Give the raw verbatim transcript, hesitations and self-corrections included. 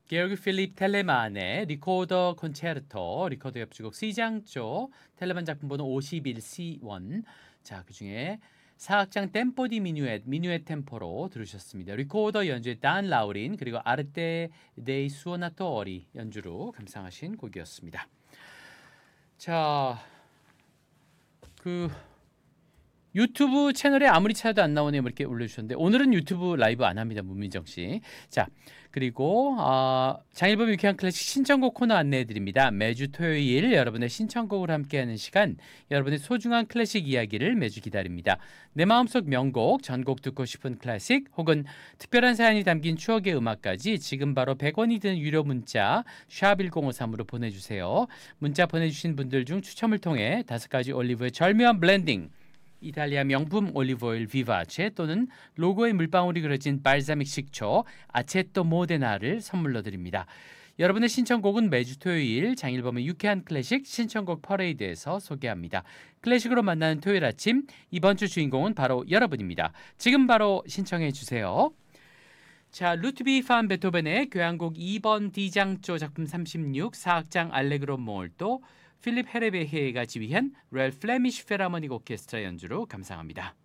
게오르 필립 텔레만의 리코더 콘체르토, 리코더 협주곡 C장조, 텔레만 작품 번호 오십일 씨 원. 자, 그중에 사악장 템포 디 미뉴엣, 미뉴엣 템포로 들으셨습니다. 리코더 연주의 단 라우린, 그리고 아르테 데이 수오나토리 연주로 감상하신 곡이었습니다. 자, 그 유튜브 채널에 아무리 찾아도 안 나오네요. 이렇게 올려주셨는데 오늘은 유튜브 라이브 안 합니다. 문민정 씨. 자, 그리고 어, 장일범 유쾌한 클래식 신청곡 코너 안내해드립니다. 매주 토요일 여러분의 신청곡을 함께하는 시간, 여러분의 소중한 클래식 이야기를 매주 기다립니다. 내 마음속 명곡, 전곡 듣고 싶은 클래식, 혹은 특별한 사연이 담긴 추억의 음악까지 지금 바로 백 원이 드는 유료 문자 샵 일공오삼으로 보내주세요. 문자 보내주신 분들 중 추첨을 통해 다섯 가지 올리브의 절묘한 블렌딩, 이탈리아 명품 올리브오일 비바체 또는 로고의 물방울이 그려진 발사믹 식초 아체토 모데나를 선물로 드립니다. 여러분의 신청곡은 매주 토요일 장일범의 유쾌한 클래식 신청곡 퍼레이드에서 소개합니다. 클래식으로 만나는 토요일 아침, 이번 주 주인공은 바로 여러분입니다. 지금 바로 신청해 주세요. 자, 루트비 판 베토벤의 교향곡 이 번 D장조 작품 삼십육, 사악장 알레그로 몰도, 필립 헤레베헤가 지휘한 렐 플레미쉬 페라모닉 오케스트라 연주로 감상합니다.